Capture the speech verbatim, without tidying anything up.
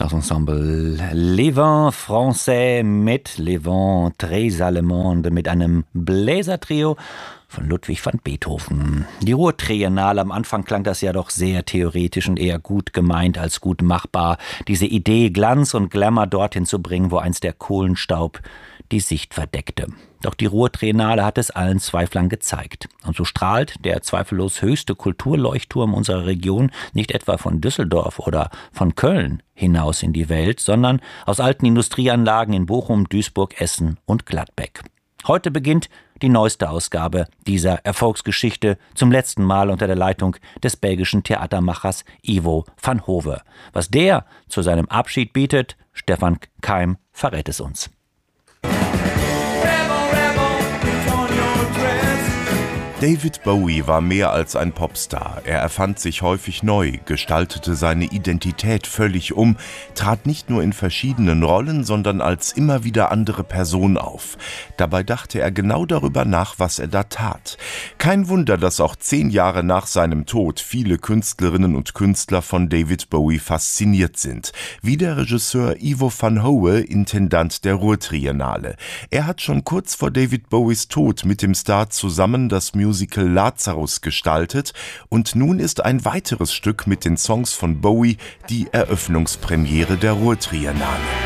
Das Ensemble Les Vents Français mit Les Vents Très Allemandes mit einem Bläsertrio von Ludwig van Beethoven. Die Ruhrtriennale, am Anfang klang das ja doch sehr theoretisch und eher gut gemeint als gut machbar. Diese Idee, Glanz und Glamour dorthin zu bringen, wo einst der Kohlenstaub die Sicht verdeckte. Doch die Ruhrtriennale hat es allen Zweiflern gezeigt. Und so strahlt der zweifellos höchste Kulturleuchtturm unserer Region nicht etwa von Düsseldorf oder von Köln hinaus in die Welt, sondern aus alten Industrieanlagen in Bochum, Duisburg, Essen und Gladbeck. Heute beginnt die neueste Ausgabe dieser Erfolgsgeschichte, zum letzten Mal unter der Leitung des belgischen Theatermachers Ivo van Hove. Was der zu seinem Abschied bietet, Stefan Keim verrät es uns. David Bowie war mehr als ein Popstar. Er erfand sich häufig neu, gestaltete seine Identität völlig um, trat nicht nur in verschiedenen Rollen, sondern als immer wieder andere Person auf. Dabei dachte er genau darüber nach, was er da tat. Kein Wunder, dass auch zehn Jahre nach seinem Tod viele Künstlerinnen und Künstler von David Bowie fasziniert sind. Wie der Regisseur Ivo van Hove, Intendant der Ruhrtriennale. Er hat schon kurz vor David Bowies Tod mit dem Star zusammen das Musical Lazarus gestaltet und nun ist ein weiteres Stück mit den Songs von Bowie die Eröffnungspremiere der Ruhrtriennale.